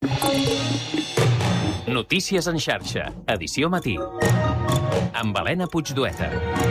Notícies en xarxa, edició matí. Amb Helena Puigdueta.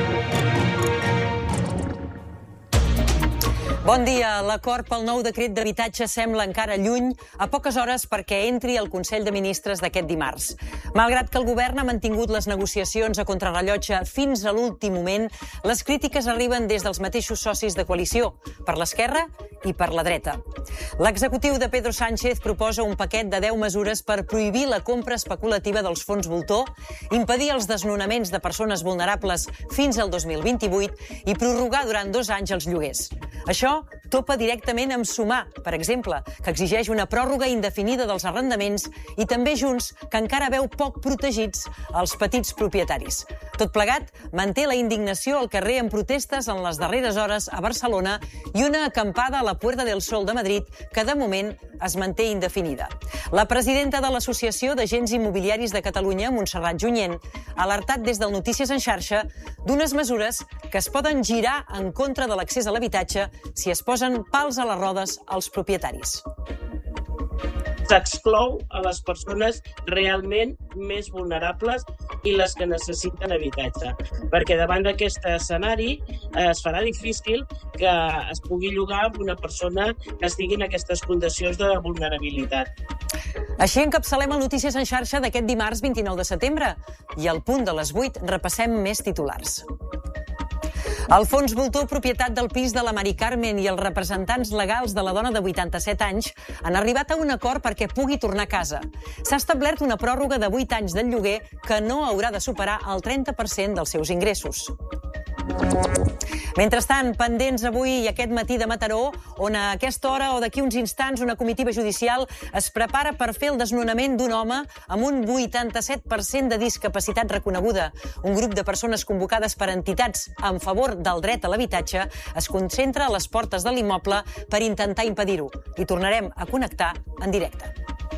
Bon dia. L'acord pel nou decret d'habitatge sembla encara lluny, a poques hores perquè entri al Consell de Ministres d'aquest dimarts. Malgrat que el govern ha mantingut les negociacions a contrarrellotge fins a l'últim moment, les crítiques arriben des dels mateixos socis de coalició, per l'esquerra i per la dreta. L'executiu de Pedro Sánchez proposa un paquet de 10 mesures per prohibir la compra especulativa dels fons voltor, impedir els desnonaments de persones vulnerables fins al 2028 i prorrogar durant 2 anys els lloguers. Això topa directament amb Sumar, per exemple, que exigeix una pròrroga indefinida dels arrendaments, i també Junts, que encara veu poc protegits els petits propietaris. Tot plegat manté la indignació al carrer en protestes en les darreres hores a Barcelona i una acampada a la Puerta del Sol de Madrid, que de moment es manté indefinida. La presidenta de l'Associació d'Agents Immobiliaris de Catalunya, Montserrat Junyent, ha alertat des del Notícies en xarxa d'unes mesures que es poden girar en contra de l'accés a l'habitatge si es posen pals a les rodes als propietaris. S'exclou a les persones realment més vulnerables i les que necessiten habitatge, perquè davant d'aquest escenari es farà difícil que es pugui llogar amb una persona que estigui en aquestes condicions de vulnerabilitat. Així encapçalem el Notícies en xarxa d'aquest dimarts 29 de setembre i al punt de les 8 repassem més titulars. El fons voltor, propietat del pis de la Mari Carmen, i els representants legals de la dona de 87 anys han arribat a un acord perquè pugui tornar a casa. S'ha establert una pròrroga de 8 anys del lloguer que no haurà de superar el 30% dels seus ingressos. Mentrestant, pendents avui i aquest matí de Mataró, on a aquesta hora o d'aquí uns instants una comitiva judicial es prepara per fer el desnonament d'un home amb un 87% de discapacitat reconeguda. Un grup de persones convocades per entitats en favor del dret a l'habitatge es concentra a les portes de l'immoble per intentar impedir-ho. I tornarem a connectar en directe.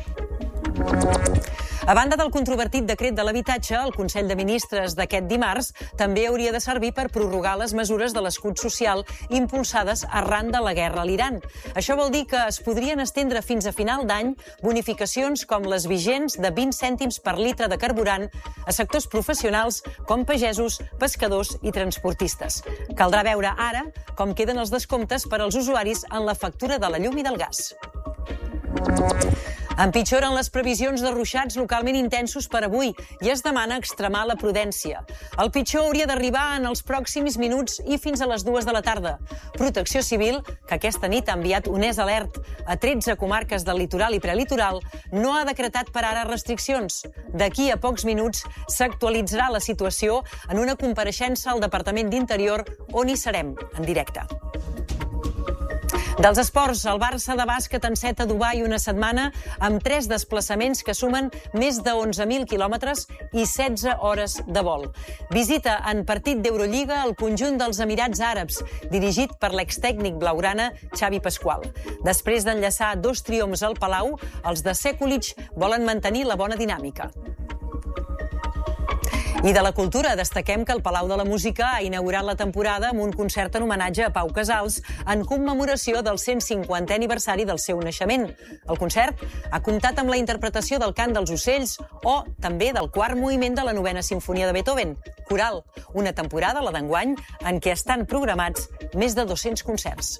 A banda del controvertit decret de l'habitatge, el Consell de Ministres d'aquest dimarts també hauria de servir per prorrogar les mesures de l'escut social impulsades arran de la guerra a l'Iran. Això vol dir que es podrien estendre fins a final d'any bonificacions com les vigents de 20 cèntims per litre de carburant a sectors professionals com pagesos, pescadors i transportistes. Caldrà veure ara com queden els descomptes per als usuaris en la factura de la llum i del gas. Empitjoren les previsions de ruixats localment intensos per avui i es demana extremar la prudència. El pitjor hauria d'arribar en els pròxims minuts i fins a les 2 de la tarda. Protecció Civil, que aquesta nit ha enviat un alert a 13 comarques del litoral i prelitoral, no ha decretat per ara restriccions. D'aquí a pocs minuts s'actualitzarà la situació en una compareixença al Departament d'Interior on hi serem en directe. Dels esports, el Barça de bàsquet enceta Dubai una setmana amb 3 desplaçaments que sumen més de 11.000 quilòmetres i 16 hores de vol. Visita en partit d'Eurolliga el conjunt dels Emirats Àrabs, dirigit per l'extècnic blaugrana Xavi Pasqual. Després d'enllaçar 2 triomfs al Palau, els de Sekulic volen mantenir la bona dinàmica. I de la cultura, destaquem que el Palau de la Música ha inaugurat la temporada amb un concert en homenatge a Pau Casals en commemoració del 150è aniversari del seu naixement. El concert ha comptat amb la interpretació del Cant dels Ocells o també del 4è moviment de la 9a Simfonia de Beethoven, Coral, una temporada, la d'enguany, en què estan programats més de 200 concerts.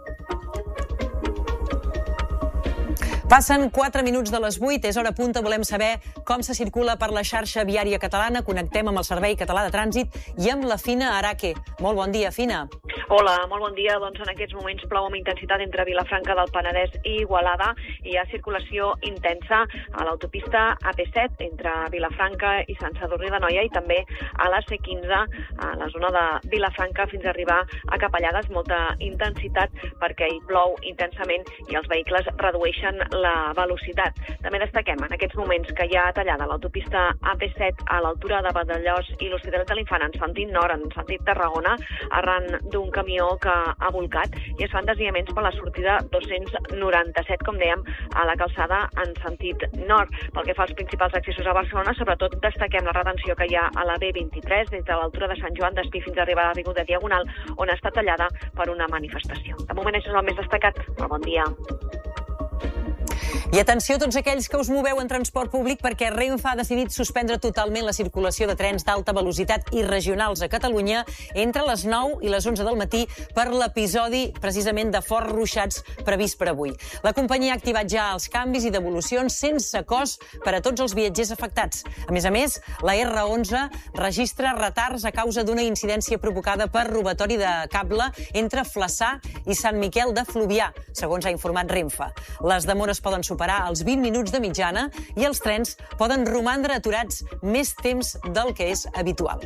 Passen 4 minuts de les 8, és hora punta, volem saber com se circula per la xarxa viària catalana. Connectem amb el Servei Català de Trànsit i amb la Fina Araque. Molt bon dia, Fina. Hola, molt bon dia. Doncs en aquests moments plou amb intensitat entre Vilafranca del Penedès i Igualada. Hi ha circulació intensa a l'autopista AP7 entre Vilafranca i Sant Sadurní d'Anoia i també a la C15 a la zona de Vilafranca fins a arribar a Capellades. Molta intensitat perquè hi plou intensament i els vehicles redueixen la velocitat. També destaquem en aquests moments que hi ha tallada l'autopista AP7 a l'altura de Vandellòs i l'Hospitalet de l'Infant en sentit nord, en sentit Tarragona, arran d'un camió que ha volcat i es fan desviaments per la sortida 297, com dèiem, a la calçada en sentit nord. Pel que fa als principals accessos a Barcelona, sobretot destaquem la retenció que hi ha a la B23 des de l'altura de Sant Joan d'Espí fins a arribar a l'Avinguda Diagonal, on està tallada per una manifestació. De moment això és el més destacat. Bon dia. I atenció a tots aquells que us moveu en transport públic perquè Renfe ha decidit suspendre totalment la circulació de trens d'alta velocitat i regionals a Catalunya entre les 9 i les 11 del matí per l'episodi precisament de forts ruixats previst per avui. La companyia ha activat ja els canvis i devolucions sense cost per a tots els viatgers afectats. A més, la R11 registra retards a causa d'una incidència provocada per robatori de cable entre Flaçà i Sant Miquel de Fluvià, segons ha informat Renfe. Les demores poden superar els 20 minuts de mitjana i els trens poden romandre aturats més temps del que és habitual.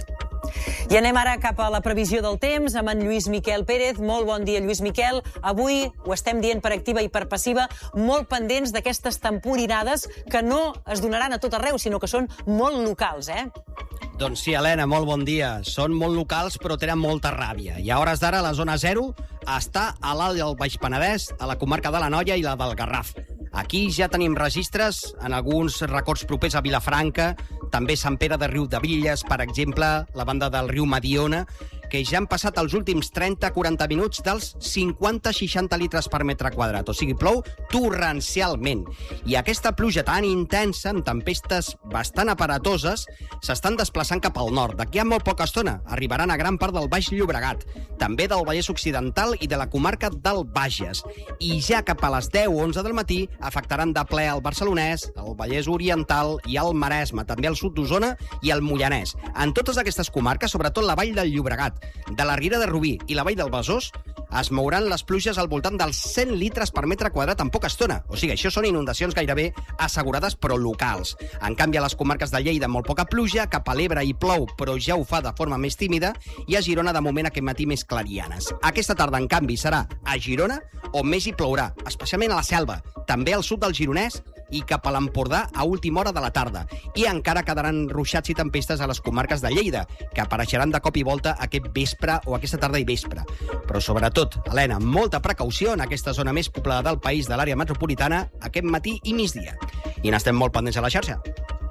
I anem ara cap a la previsió del temps amb en Lluís Miquel Pérez. Molt bon dia, Lluís Miquel. Avui ho estem dient per activa i per passiva, molt pendents d'aquestes temporinades que no es donaran a tot arreu, sinó que són molt locals, Doncs sí, Helena, molt bon dia. Són molt locals, però tenen molta ràbia. I a hores d'ara, la zona 0 està a l'Alt i al Baix Penedès, a la comarca de l'Anoia i la del Garraf. Aquí ja tenim registres en alguns records propers a Vilafranca, també Sant Pere de Riudebitlles, per exemple, la banda del riu Mediona, que ja han passat els últims 30-40 minuts dels 50-60 litres per metre quadrat. O sigui, plou torrencialment. I aquesta pluja tan intensa, amb tempestes bastant aparatoses, s'estan desplaçant cap al nord. D'aquí a molt poca estona arribaran a gran part del Baix Llobregat, també del Vallès Occidental i de la comarca del Bages. I ja cap a les 10 o 11 del matí afectaran de ple el Barcelonès, el Vallès Oriental i el Maresme, també el sud d'Osona i el Moianès. En totes aquestes comarques, sobretot la Vall del Llobregat, de la Riera de Rubí i la Vall del Besòs, es mouran les pluges al voltant dels 100 litres per metre quadrat en poca estona. O sigui, això són inundacions gairebé assegurades, però locals. En canvi, a les comarques de Lleida, molt poca pluja, cap a l'Ebre hi plou, però ja ho fa de forma més tímida, i a Girona, de moment, aquest matí més clarianes. Aquesta tarda, en canvi, serà a Girona on més hi plourà, especialment a la Selva, també al sud del Gironès i cap a l'Empordà a última hora de la tarda. I encara quedaran ruixats i tempestes a les comarques de Lleida, que apareixeran de cop i volta aquest vespre o aquesta tarda i vespre. Però sobretot, Helena, molta precaució en aquesta zona més poblada del país, de l'àrea metropolitana, aquest matí i migdia. I n'estem molt pendents a la xarxa.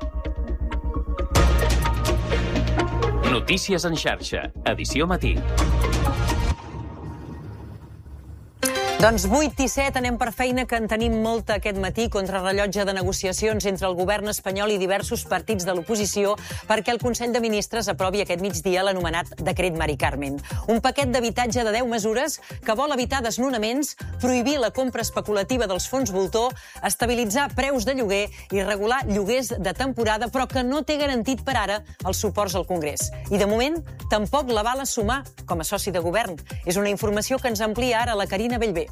Notícies en xarxa, edició matí. Doncs 8 i 7, anem per feina, que en tenim molta aquest matí, contrarrellotge de negociacions entre el govern espanyol i diversos partits de l'oposició perquè el Consell de Ministres aprovi aquest migdia l'anomenat Decret Mari Carmen. Un paquet d'habitatge de 10 mesures que vol evitar desnonaments, prohibir la compra especulativa dels fons voltor, estabilitzar preus de lloguer i regular lloguers de temporada, però que no té garantit per ara els suports al Congrés. I de moment, tampoc l'avala Sumar com a soci de govern. És una informació que ens amplia ara la Carina Bellver.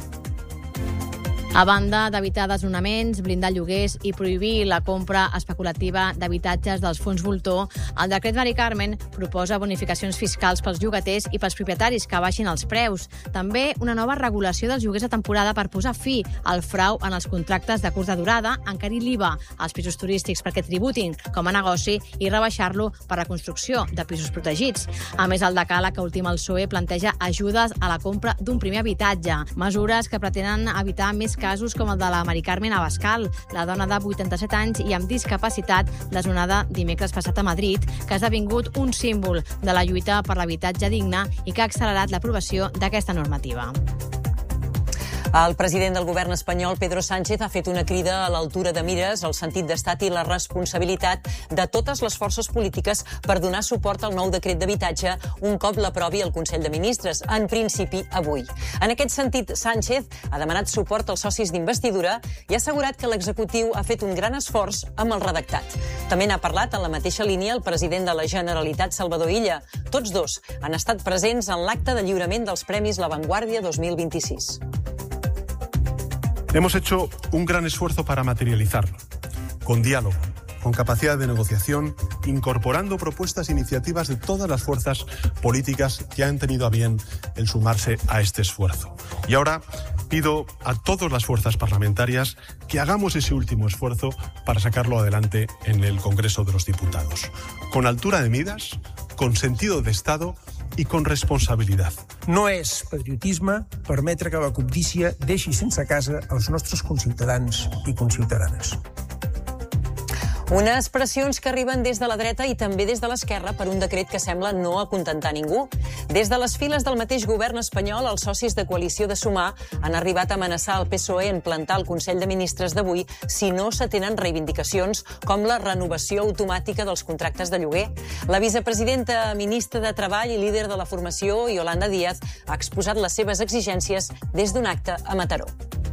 A banda d'evitar desnonaments, blindar lloguers i prohibir la compra especulativa d'habitatges dels fons voltor, el decret Mari Carmen proposa bonificacions fiscals pels llogaters i pels propietaris que baixin els preus. També una nova regulació dels lloguers de temporada per posar fi al frau en els contractes de curta durada, encarir l'IVA als pisos turístics perquè tributin com a negoci i rebaixar-lo per la construcció de pisos protegits. A més, el decàleg que ultima el PSOE planteja ajudes a la compra d'un primer habitatge, mesures que pretenen evitar més casos com el de la Mari Carmen Abascal, la dona de 87 anys i amb discapacitat desnonada dimecres passat a Madrid, que ha esdevingut un símbol de la lluita per l'habitatge digne i que ha accelerat l'aprovació d'aquesta normativa. El president del govern espanyol, Pedro Sánchez, ha fet una crida a l'altura de mires, al sentit d'estat i la responsabilitat de totes les forces polítiques per donar suport al nou decret d'habitatge un cop l'aprovi el Consell de Ministres, en principi avui. En aquest sentit, Sánchez ha demanat suport als socis d'investidura i ha assegurat que l'executiu ha fet un gran esforç amb el redactat. També n'ha parlat en la mateixa línia el president de la Generalitat, Salvador Illa. Tots dos han estat presents en l'acte de lliurament dels Premis La Vanguardia 2026. Hemos hecho un gran esfuerzo para materializarlo, con diálogo, con capacidad de negociación, incorporando propuestas e iniciativas de todas las fuerzas políticas que han tenido a bien el sumarse a este esfuerzo. Y ahora pido a todas las fuerzas parlamentarias que hagamos ese último esfuerzo para sacarlo adelante en el Congreso de los Diputados, con altura de miras, con sentido de Estado i con responsabilitat. No és patriotisme permetre que la cobdícia deixi sense casa els nostres conciutadans i conciutadanes. Unes pressions que arriben des de la dreta i també des de l'esquerra per un decret que sembla no acontentar ningú. Des de les files del mateix govern espanyol, els socis de coalició de Sumar han arribat a amenaçar el PSOE en plantar el Consell de Ministres d'avui si no s'atenen reivindicacions com la renovació automàtica dels contractes de lloguer. La vicepresidenta, ministra de Treball i líder de la formació, Yolanda Díaz, ha exposat les seves exigències des d'un acte a Mataró.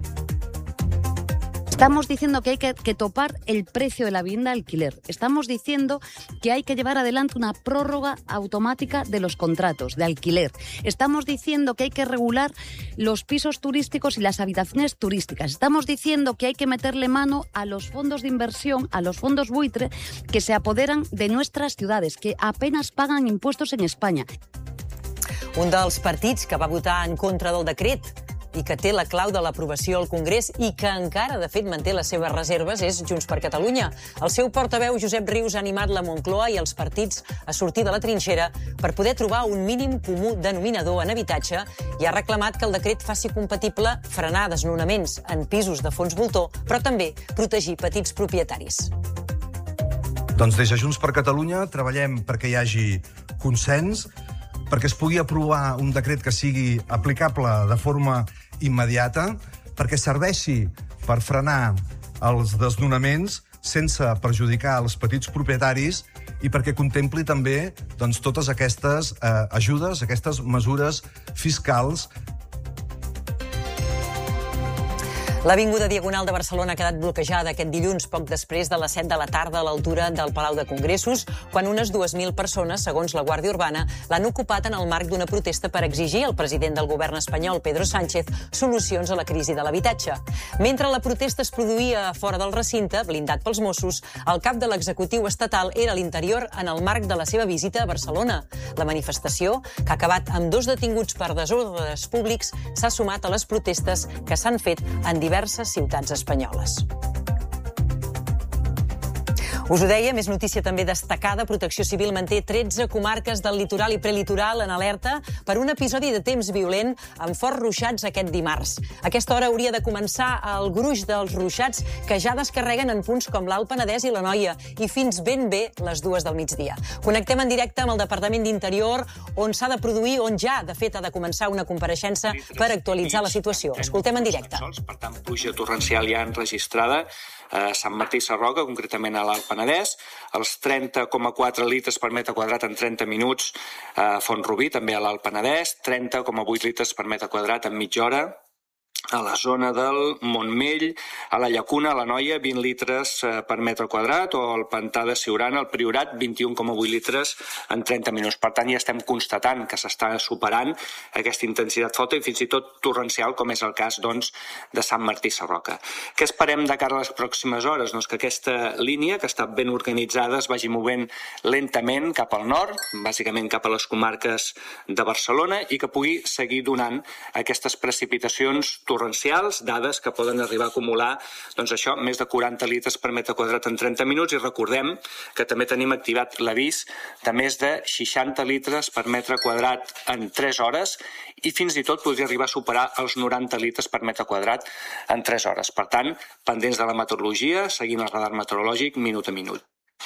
Estamos diciendo que hay que topar el precio de la vivienda de alquiler. Estamos diciendo que hay que llevar adelante una prórroga automática de los contratos de alquiler. Estamos diciendo que hay que regular los pisos turísticos y las habitaciones turísticas. Estamos diciendo que hay que meterle mano a los fondos de inversión, a los fondos buitre que se apoderan de nuestras ciudades, que apenas pagan impuestos en España. Un dels partits que va votar en contra del decret i que té la clau de l'aprovació al Congrés i que encara, de fet, manté les seves reserves és Junts per Catalunya. El seu portaveu, Josep Rius, ha animat la Moncloa i els partits a sortir de la trinxera per poder trobar un mínim comú denominador en habitatge i ha reclamat que el decret faci compatible frenar desnonaments en pisos de fons voltor, però també protegir petits propietaris. Doncs des de Junts per Catalunya treballem perquè hi hagi consens, perquè es pugui aprovar un decret que sigui aplicable de forma immediata, perquè serveixi per frenar els desnonaments sense perjudicar els petits propietaris i perquè contempli també totes aquestes ajudes, aquestes mesures fiscals. L'avinguda Diagonal de Barcelona ha quedat bloquejada aquest dilluns, poc després de les 7 de la tarda a l'altura del Palau de Congressos, quan unes 2.000 persones, segons la Guàrdia Urbana, l'han ocupat en el marc d'una protesta per exigir al president del govern espanyol, Pedro Sánchez, solucions a la crisi de l'habitatge. Mentre la protesta es produïa fora del recinte, blindat pels Mossos, el cap de l'executiu estatal era a l'interior en el marc de la seva visita a Barcelona. La manifestació, que ha acabat amb 2 detinguts per desordres públics, s'ha sumat a les protestes que s'han fet en diverses ciutats espanyoles. Us ho deia, més notícia també destacada. Protecció Civil manté 13 comarques del litoral i prelitoral en alerta per un episodi de temps violent amb forts ruixats aquest dimarts. A aquesta hora hauria de començar el gruix dels ruixats que ja descarreguen en punts com l'Alt Penedès i l'Anoia i fins ben bé les 2 del migdia. Connectem en directe amb el Departament d'Interior on s'ha de produir, on ja, de fet, ha de començar una compareixença per actualitzar la situació. Escoltem en directe. Per tant, pluja torrencial ja enregistrada a Sant Martí i Sarroca, concretament a l'Alt Penedès, els 30,4 litres per metre quadrat en 30 minuts a Font-rubí, també a l'Alt Penedès, 30,8 litres per metre quadrat en mitja hora, a la zona del Montmell, a la Llacuna, a l'Anoia, 20 litres per metre quadrat, o al Pantà de Siurana, al Priorat, 21,8 litres en 30 minuts. Per tant, ja estem constatant que s'està superant aquesta intensitat forta i fins i tot torrencial, com és el cas, doncs, de Sant Martí Sarroca. Què esperem de cara a les pròximes hores? Doncs que aquesta línia, que està ben organitzada, es vagi movent lentament cap al nord, bàsicament cap a les comarques de Barcelona, i que pugui seguir donant aquestes precipitacions torrencials, dades que poden arribar a acumular, doncs això, més de 40 litres per metre quadrat en 30 minuts, i recordem que també tenim activat l'avís de més de 60 litres per metre quadrat en 3 hores i fins i tot podria arribar a superar els 90 litres per metre quadrat en 3 hores. Per tant, pendents de la meteorologia, seguint el radar meteorològic minut a minut.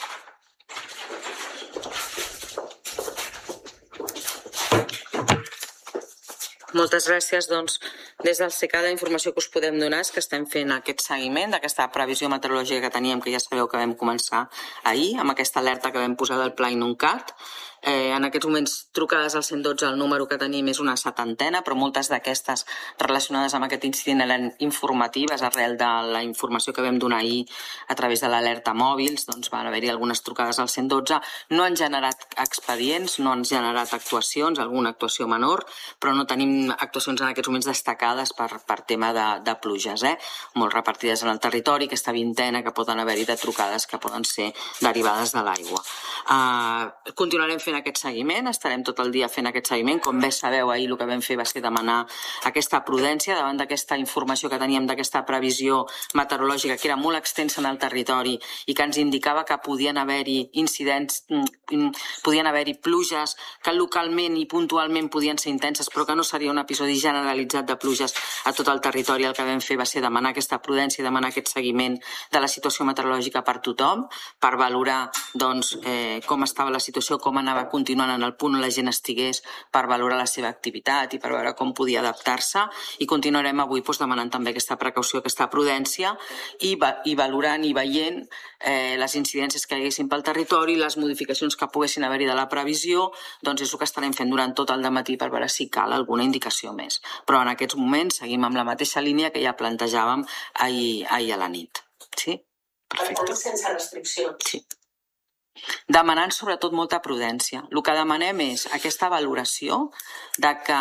Moltes gràcies. Doncs, des del CECA, la informació que us podem donar és que estem fent aquest seguiment d'aquesta previsió meteorològica que teníem, que ja sabeu que vam començar ahir, amb aquesta alerta que vam posar del Pla Inuncat. En aquests moments, trucades al 112, el número que tenim és una 70, però moltes d'aquestes relacionades amb aquest incident eren informatives arrel de la informació que vam donar ahir a través de l'alerta mòbils. Doncs van haver-hi algunes trucades al 112. No han generat expedients, no han generat actuacions, alguna actuació menor, però no tenim actuacions en aquests moments destacades per tema de pluges, molt repartides en el territori, aquesta vintena que poden haver-hi de trucades que poden ser derivades de l'aigua. Continuarem fent aquest seguiment, estarem tot el dia fent aquest seguiment. Com bé sabeu, ahir el que vam fer va ser demanar aquesta prudència davant d'aquesta informació que teníem d'aquesta previsió meteorològica que era molt extensa en el territori i que ens indicava que podien haver-hi incidents, podien haver-hi pluges que localment i puntualment podien ser intenses, però que no seria un episodi generalitzat de pluges a tot el territori. El que vam fer va ser demanar aquesta prudència i demanar aquest seguiment de la situació meteorològica per tothom, per valorar com estava la situació, com anava continuant en el punt on la gent estigués per valorar la seva activitat i per veure com podia adaptar-se, i continuarem avui demanant també aquesta precaució, aquesta prudència i valorant i veient les incidències que hi haguessin pel territori, les modificacions que poguessin haver-hi de la previsió, doncs és el que estarem fent durant tot el dematí per veure si cal alguna indicació més. Però en aquests moments seguim amb la mateixa línia que ja plantejàvem ahir a la nit. Sí? Perfecte. Sense restriccions. Sí. Demanant sobretot molta prudència. El que demanem és aquesta valoració de que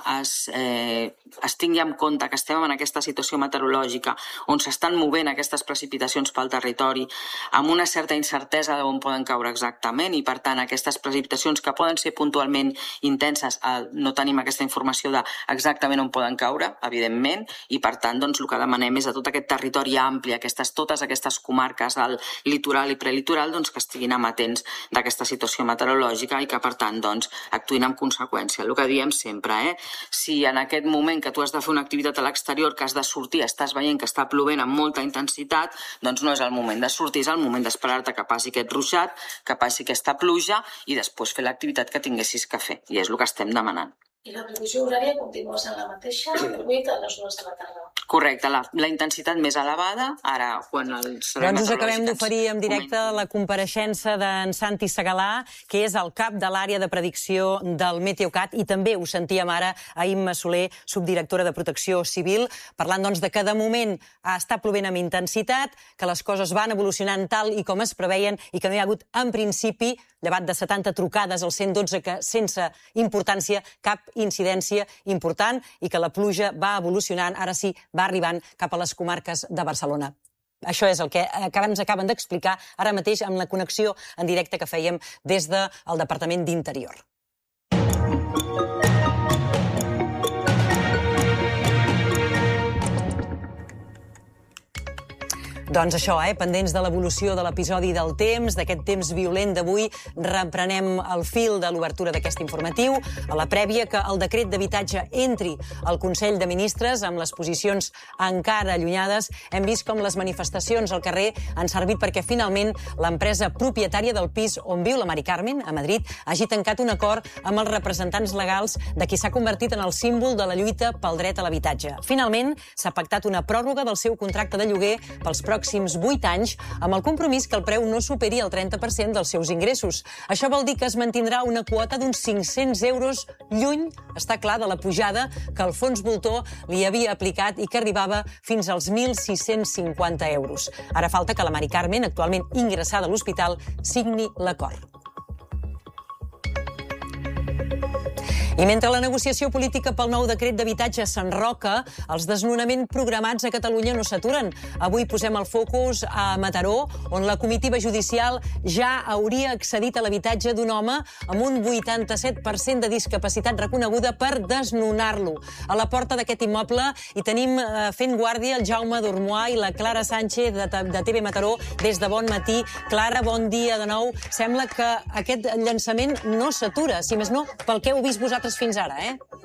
es tingui en compte que estem en aquesta situació meteorològica on s'estan movent aquestes precipitacions pel territori amb una certa incertesa d'on poden caure exactament, i per tant aquestes precipitacions que poden ser puntualment intenses, no tenim aquesta informació d'exactament on poden caure, evidentment, i per tant el que demanem és a tot aquest territori ampli, totes aquestes comarques del litoral i prelitoral, que estiguin amatents d'aquesta situació meteorològica i que, per tant, actuïn en conseqüència. El que diem sempre, si en aquest moment que tu has de fer una activitat a l'exterior, que has de sortir, estàs veient que està plovent amb molta intensitat, doncs no és el moment de sortir, és el moment d'esperar-te que passi aquest ruixat, que passi aquesta pluja i després fer l'activitat que tinguessis que fer. I és el que estem demanant. I la previsió horària continua sent la mateixa, de 8 a les 2 de la tarda. Correcte, la intensitat més elevada, ara quan el servei meteorològic... Doncs us acabem d'oferir en directe la compareixença d'en Santi Segalà, que és el cap de l'àrea de predicció del Meteocat, i també ho sentíem ara a Imma Soler, subdirectora de Protecció Civil, parlant de que de moment està plovent amb intensitat, que les coses van evolucionant tal i com es preveien i que no hi ha hagut, en principi, llevat de 70 trucades al 112, que sense importància, cap incidència important, i que la pluja va evolucionant, ara sí, va arribant cap a les comarques de Barcelona. Això és el que ens acaben d'explicar ara mateix amb la connexió en directe que fèiem des del Departament d'Interior. Doncs això, pendents de l'evolució de l'episodi del temps, d'aquest temps violent d'avui, reprenem el fil de l'obertura d'aquest informatiu. A la prèvia que el decret d'habitatge entri al Consell de Ministres amb les posicions encara allunyades, hem vist com les manifestacions al carrer han servit perquè finalment l'empresa propietària del pis on viu la Mari Carmen, a Madrid, hagi tancat un acord amb els representants legals de qui s'ha convertit en el símbol de la lluita pel dret a l'habitatge. Finalment, s'ha pactat una pròrroga del seu contracte de lloguer pels pròxims 8 anys, amb el compromís que el preu no superi el 30% dels seus ingressos. Això vol dir que es mantindrà una quota d'uns 500 euros lluny, està clar, de la pujada que el fons Voltor li havia aplicat i que arribava fins als 1.650 euros. Ara falta que la Mari Carmen, actualment ingressada a l'hospital, signi l'acord. I mentre la negociació política pel nou decret d'habitatge s'enroca, els desnonaments programats a Catalunya no s'aturen. Avui posem el focus a Mataró, on la comitiva judicial ja hauria accedit a l'habitatge d'un home amb un 87% de discapacitat reconeguda per desnonar-lo. A la porta d'aquest immoble hi tenim fent guàrdia el Jaume Dormois i la Clara Sánchez de TV Mataró des de Bon Matí. Clara, bon dia de nou. Sembla que aquest llançament no s'atura, si més no, pel que heu vist vosaltres fins ara,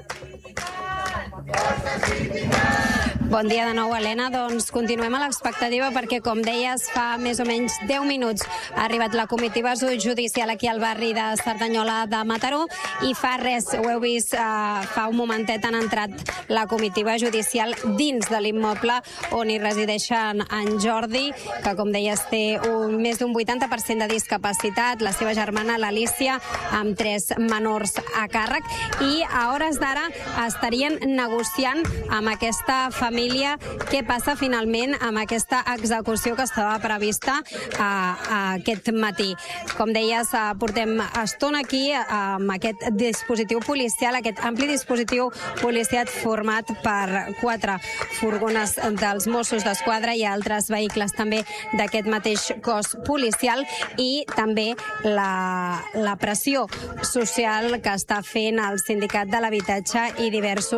Bon dia de nou, Helena. Doncs continuem a l'expectativa perquè, com deies, fa més o menys 10 minuts ha arribat la comitiva judicial aquí al barri de Cerdanyola de Mataró i fa res, ho heu vist, fa un momentet han entrat la comitiva judicial dins de l'immoble on hi resideixen en Jordi, que, com deies, té més d'un 80% de discapacitat, la seva germana, l'Alícia, amb 3 menors a càrrec, i a hores d'ara estarien negociant amb aquesta família què passa finalment amb aquesta execució que estava prevista aquest matí. Com deies, portem estona aquí amb aquest dispositiu policial, aquest ampli dispositiu policial format per 4 furgones dels Mossos d'Esquadra i altres vehicles també d'aquest mateix cos policial, i també la pressió social que està fent el Sindicat de l'Habitatge i diversos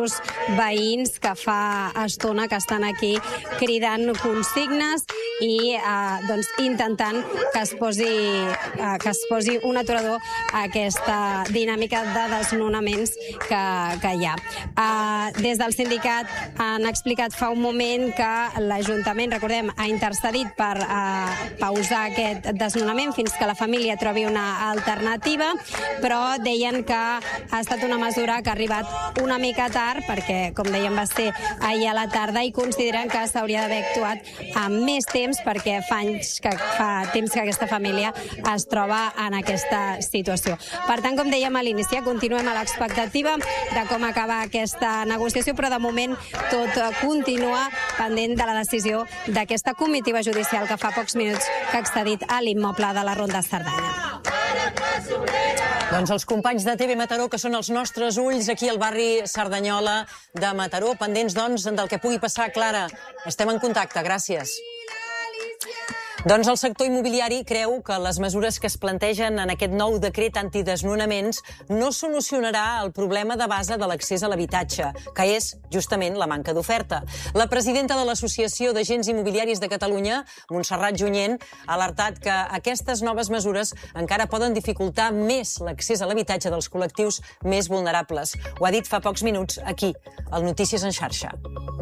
veïns que fa estona que estan aquí cridant consignes i intentant que es posi un aturador a aquesta dinàmica de desnonaments que hi ha. Des del sindicat han explicat fa un moment que l'Ajuntament, recordem, ha intercedit per pausar aquest desnonament fins que la família trobi una alternativa, però deien que ha estat una mesura que ha arribat una mica tard perquè, com dèiem, va ser ahir a la tarda i consideren que s'hauria d'haver actuat amb més temps perquè fa temps que aquesta família es troba en aquesta situació. Per tant, com dèiem a l'inici, continuem a l'expectativa de com acaba aquesta negociació, però de moment tot continua pendent de la decisió d'aquesta comitiva judicial que fa pocs minuts que ha accedit a l'immoble de la Ronda Cerdanya. Doncs els companys de TV Mataró, que són els nostres ulls aquí al barri Cerdanyola de Mataró, pendents, doncs, del que pugui passar. Clara, estem en contacte. Gràcies. Doncs el sector immobiliari creu que les mesures que es plantegen en aquest nou decret antidesnonaments no solucionarà el problema de base de l'accés a l'habitatge, que és justament la manca d'oferta. La presidenta de l'Associació d'Agents Immobiliaris de Catalunya, Montserrat Junyent, ha alertat que aquestes noves mesures encara poden dificultar més l'accés a l'habitatge dels col·lectius més vulnerables. Ho ha dit fa pocs minuts aquí, al Notícies en Xarxa.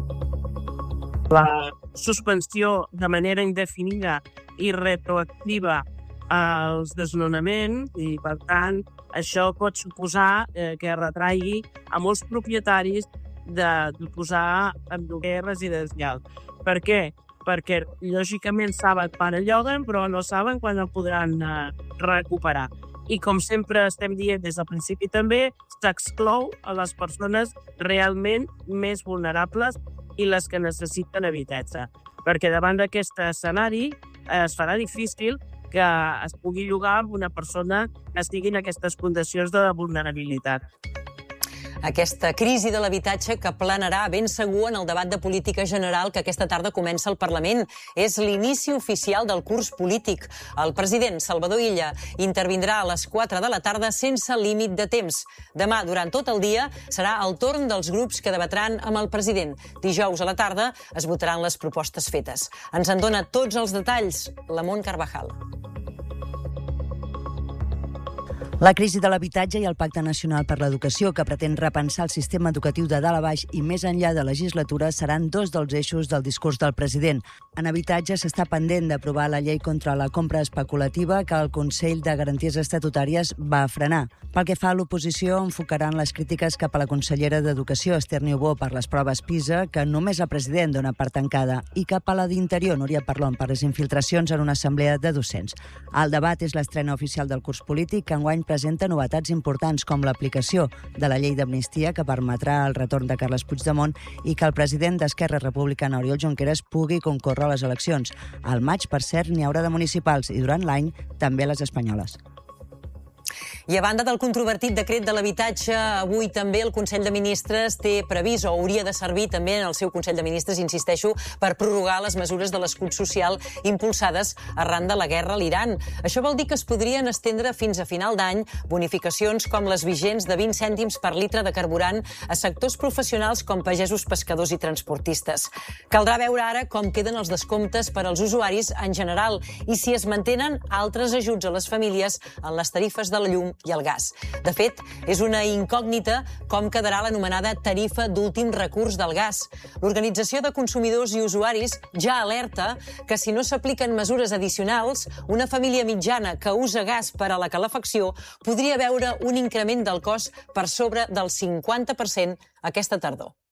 La suspensió de manera indefinida i retroactiva als desnonaments i, per tant, això pot suposar que retraigui a molts propietaris de posar en lloguer residencial. Per què? Perquè, lògicament, saben quan el lloguen, però no saben quan el podran recuperar. I, com sempre estem dient des del principi també, s'exclou a les persones realment més vulnerables i les que necessiten habitatge. Perquè davant d'aquest escenari es farà difícil que es pugui llogar amb una persona que estigui en aquestes condicions de vulnerabilitat. Aquesta crisi de l'habitatge que planarà ben segur en el debat de política general que aquesta tarda comença al Parlament. És l'inici oficial del curs polític. El president Salvador Illa intervindrà a les 4 de la tarda sense límit de temps. Demà, durant tot el dia, serà el torn dels grups que debatran amb el president. Dijous a la tarda es votaran les propostes fetes. Ens en dona tots els detalls la Mont Carvajal. La crisi de l'habitatge i el Pacte Nacional per l'Educació, que pretén repensar el sistema educatiu de dalt a baix i més enllà de legislatura, seran dos dels eixos del discurs del president. En habitatge s'està pendent d'aprovar la llei contra la compra especulativa que el Consell de Garanties Estatutàries va frenar. Pel que fa a l'oposició, enfocaran les crítiques cap a la consellera d'Educació, Esther Niubó, per les proves PISA, que només el president dona per tancada, i cap a la d'Interior, Núria Parlon, per les infiltracions en una assemblea de docents. El debat és l'estrena oficial del curs polític, que enguany presenta novetats importants com l'aplicació de la llei d'amnistia que permetrà el retorn de Carles Puigdemont i que el president d'Esquerra Republicana, Oriol Junqueras, pugui concórrer a les eleccions. Al maig, per cert, n'hi haurà de municipals i durant l'any també les espanyoles. I a banda del controvertit decret de l'habitatge, avui també el Consell de Ministres té previst o hauria de servir també en el seu Consell de Ministres, insisteixo, per prorrogar les mesures de l'escut social impulsades arran de la guerra a l'Iran. Això vol dir que es podrien estendre fins a final d'any bonificacions com les vigents de 20 cèntims per litre de carburant a sectors professionals com pagesos, pescadors i transportistes. Caldrà veure ara com queden els descomptes per als usuaris en general i si es mantenen altres ajuts a les famílies en les tarifes de la llum i el gas. De fet, és una incògnita com quedarà l'anomenada tarifa d'últim recurs del gas. L'Organització de Consumidors i Usuaris ja alerta que si no s'apliquen mesures addicionals, una família mitjana que usa gas per a la calefacció podria veure un increment del cost per sobre del 50% aquesta tardor.